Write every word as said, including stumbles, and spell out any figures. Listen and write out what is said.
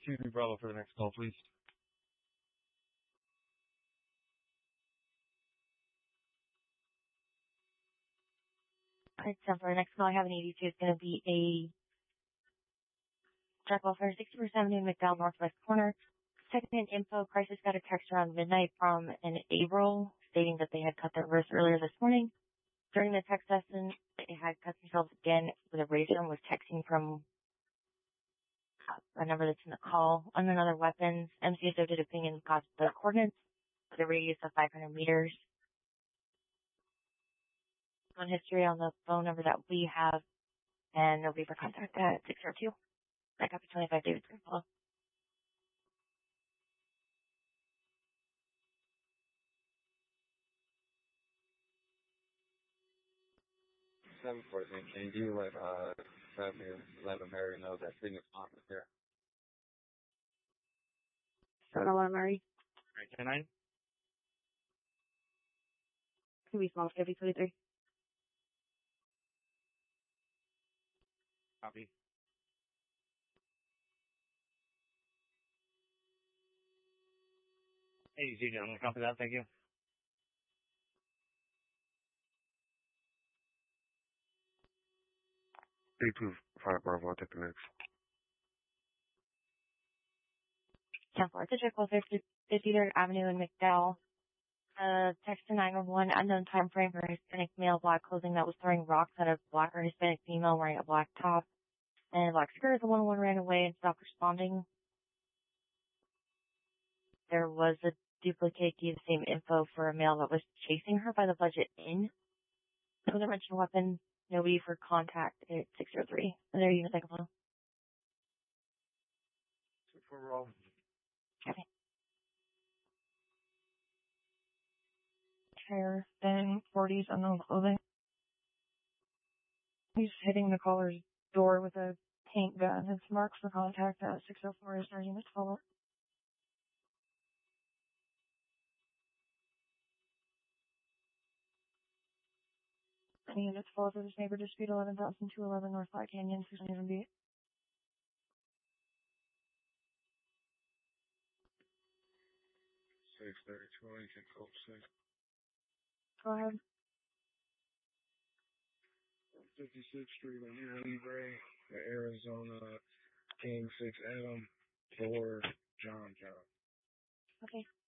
two three Bravo for the next call, please. Alright, so for the next call I have an eighty-two, it's going to be a Jack Welfare, sixty-first Avenue, McDowell, Northwest Corner. Second info, Crisis got a text around midnight from an April stating that they had cut their verse earlier this morning. During the text session, they had cut themselves again with a razor and was texting from a number that's in the call. On another weapons, M C S O did a ping and got the coordinates with a radius of five hundred meters. On history on the phone number that we have, and nobody for contact at six zero two. I copy twenty-five David Greenfellow. seven fourteen, can you let, uh, let me, let Mary know that thing is on here? seven oh one Murray. Alright, ten nine? Can we small fifty twenty-three? Copy. Hey, G, I'm gonna copy that, thank you. three two five Bravo, I'll take the next. ten four, to Jack Welfare, fifty-third Avenue in McDowell. Uh, text to nine one one, unknown time frame for a Hispanic male, black clothing that was throwing rocks at a black or Hispanic female wearing a black top and a black skirt. The one one ran away and stopped responding. There was a duplicate of the same info for a male that was chasing her by the budget inn. No other mentioned weapon, nobody for contact at six zero three. There you go, take a photo. For roll. Okay. Hair, then forties, unknown clothing. He's hitting the caller's door with a paint gun. It's marked for contact at six oh four is our unit follow. Any units follow for this neighbor dispute eleven thousand two eleven North Flat Canyon, six seven B. six thirty, twenty, can code six. Go ahead. fifty-sixth Street in Libre, Arizona, King six Adam, for John John. Okay.